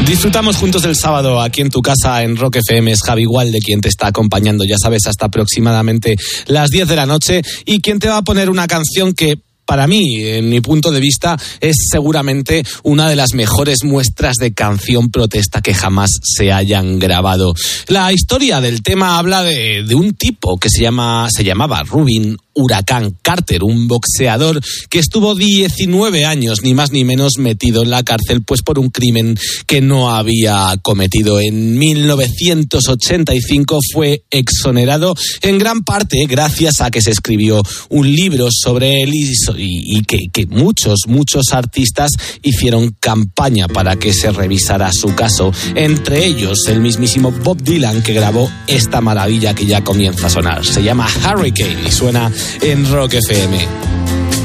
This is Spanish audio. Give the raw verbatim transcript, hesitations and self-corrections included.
Disfrutamos juntos el sábado aquí en tu casa en Rock F M. Es Javi Gualde quien te está acompañando, ya sabes, hasta aproximadamente las diez de la noche, y quien te va a poner una canción que, para mí, en mi punto de vista, es seguramente una de las mejores muestras de canción protesta que jamás se hayan grabado. La historia del tema habla de, de un tipo que se llama, se llamaba Rubin Huracán Carter, un boxeador que estuvo diecinueve años, ni más ni menos, metido en la cárcel pues por un crimen que no había cometido. En mil novecientos ochenta y cinco fue exonerado, en gran parte gracias a que se escribió un libro sobre él y, y, y que, que muchos, muchos artistas hicieron campaña para que se revisara su caso, entre ellos el mismísimo Bob Dylan, que grabó esta maravilla que ya comienza a sonar. Se llama Hurricane y suena en Rock F M.